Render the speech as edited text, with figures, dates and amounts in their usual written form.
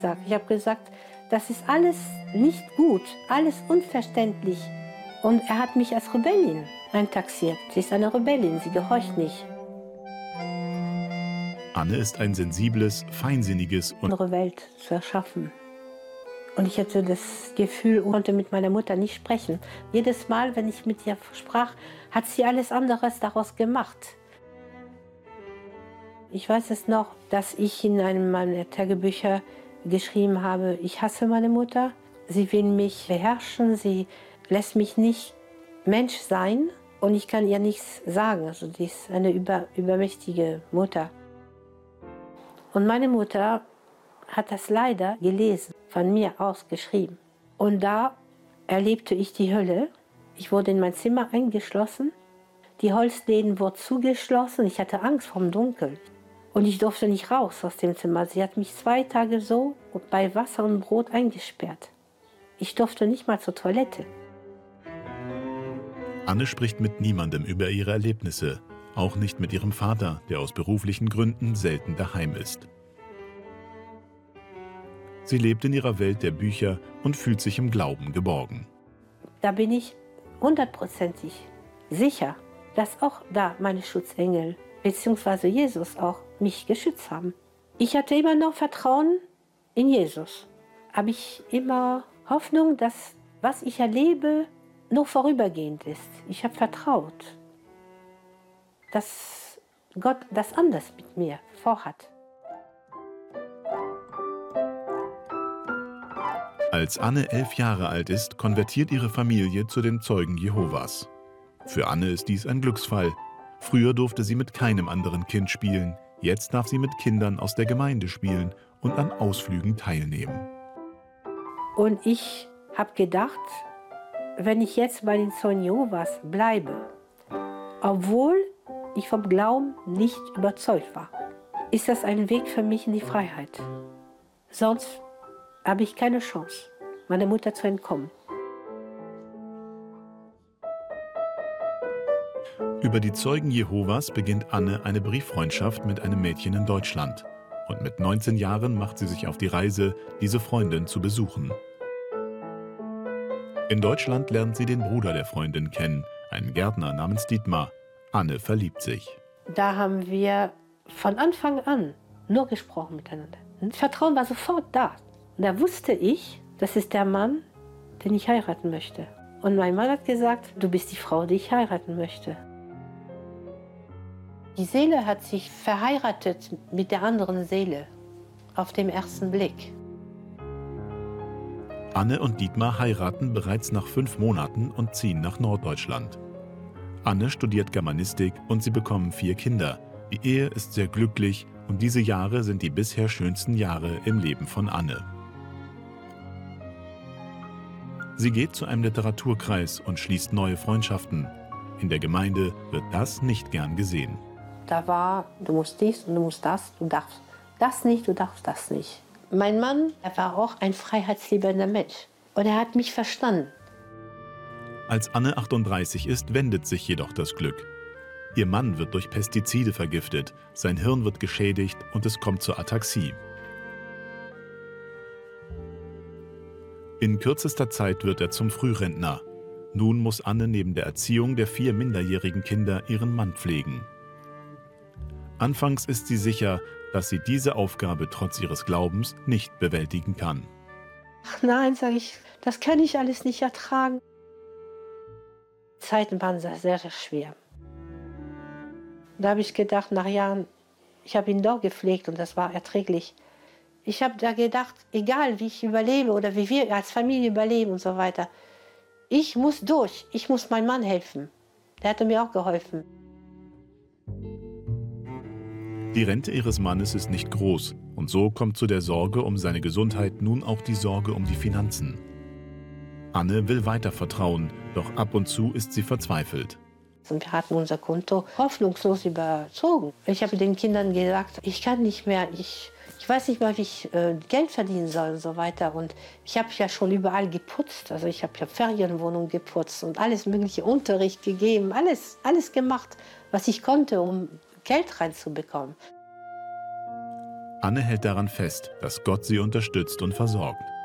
Ich habe gesagt, das ist alles nicht gut, alles unverständlich. Und er hat mich als Rebellin eintaxiert. Sie ist eine Rebellin, sie gehorcht nicht. Anne ist ein sensibles, feinsinniges und Eine andere Welt zu erschaffen. Und ich hatte das Gefühl, ich konnte mit meiner Mutter nicht sprechen. Jedes Mal, wenn ich mit ihr sprach, hat sie alles anderes daraus gemacht. Ich weiß es noch, dass ich in einem meiner Tagebücher geschrieben habe, ich hasse meine Mutter, sie will mich beherrschen, sie lässt mich nicht Mensch sein und ich kann ihr nichts sagen. Also sie ist eine übermächtige Mutter. Und meine Mutter hat das leider gelesen, von mir aus geschrieben. Und da erlebte ich die Hölle. Ich wurde in mein Zimmer eingeschlossen, die Holzläden wurden zugeschlossen, ich hatte Angst vor dem Dunkeln. Und ich durfte nicht raus aus dem Zimmer. Sie hat mich 2 Tage so bei Wasser und Brot eingesperrt. Ich durfte nicht mal zur Toilette. Anne spricht mit niemandem über ihre Erlebnisse, auch nicht mit ihrem Vater, der aus beruflichen Gründen selten daheim ist. Sie lebt in ihrer Welt der Bücher und fühlt sich im Glauben geborgen. Da bin ich 100%ig sicher, dass auch da meine Schutzengel bzw. Jesus auch mich geschützt haben. Ich hatte immer noch Vertrauen in Jesus. Habe ich immer Hoffnung, dass was ich erlebe, nur vorübergehend ist. Ich habe vertraut, dass Gott das anders mit mir vorhat. Als Anne 11 Jahre alt ist, konvertiert ihre Familie zu den Zeugen Jehovas. Für Anne ist dies ein Glücksfall. Früher durfte sie mit keinem anderen Kind spielen. Jetzt darf sie mit Kindern aus der Gemeinde spielen und an Ausflügen teilnehmen. Und ich habe gedacht, wenn ich jetzt bei den Zeugen Jehovas bleibe, obwohl ich vom Glauben nicht überzeugt war, ist das ein Weg für mich in die Freiheit. Sonst habe ich keine Chance, meiner Mutter zu entkommen. Über die Zeugen Jehovas beginnt Anne eine Brieffreundschaft mit einem Mädchen in Deutschland. Und mit 19 Jahren macht sie sich auf die Reise, diese Freundin zu besuchen. In Deutschland lernt sie den Bruder der Freundin kennen, einen Gärtner namens Dietmar. Anne verliebt sich. Da haben wir von Anfang an nur gesprochen miteinander. Und Vertrauen war sofort da. Und da wusste ich, das ist der Mann, den ich heiraten möchte. Und mein Mann hat gesagt, du bist die Frau, die ich heiraten möchte. Die Seele hat sich verheiratet mit der anderen Seele auf den ersten Blick. Anne und Dietmar heiraten bereits nach 5 Monaten und ziehen nach Norddeutschland. Anne studiert Germanistik und sie bekommen 4 Kinder. Die Ehe ist sehr glücklich und diese Jahre sind die bisher schönsten Jahre im Leben von Anne. Sie geht zu einem Literaturkreis und schließt neue Freundschaften. In der Gemeinde wird das nicht gern gesehen. Da war, du musst dies und du musst das, du darfst das nicht, du darfst das nicht. Mein Mann, er war auch ein freiheitsliebender Mensch und er hat mich verstanden. Als Anne 38 ist, wendet sich jedoch das Glück. Ihr Mann wird durch Pestizide vergiftet, sein Hirn wird geschädigt und es kommt zur Ataxie. In kürzester Zeit wird er zum Frührentner. Nun muss Anne neben der Erziehung der 4 minderjährigen Kinder ihren Mann pflegen. Anfangs ist sie sicher, dass sie diese Aufgabe trotz ihres Glaubens nicht bewältigen kann. Ach nein, sage ich, das kann ich alles nicht ertragen. Die Zeiten waren sehr, sehr schwer. Da habe ich gedacht, nach Jahren, ich habe ihn doch gepflegt und das war erträglich. Ich habe da gedacht, egal wie ich überlebe oder wie wir als Familie überleben und so weiter, ich muss durch, ich muss meinem Mann helfen. Der hatte mir auch geholfen. Die Rente ihres Mannes ist nicht groß und so kommt zu der Sorge um seine Gesundheit nun auch die Sorge um die Finanzen. Anne will weiter vertrauen, doch ab und zu ist sie verzweifelt. Und wir hatten unser Konto hoffnungslos überzogen. Ich habe den Kindern gesagt, ich kann nicht mehr, ich weiß nicht mal, wie ich Geld verdienen soll und so weiter. Und ich habe ja schon überall geputzt. Also ich habe ja Ferienwohnungen geputzt und alles mögliche Unterricht gegeben, alles gemacht, was ich konnte, um Geld reinzubekommen. Anne hält daran fest, dass Gott sie unterstützt und versorgt.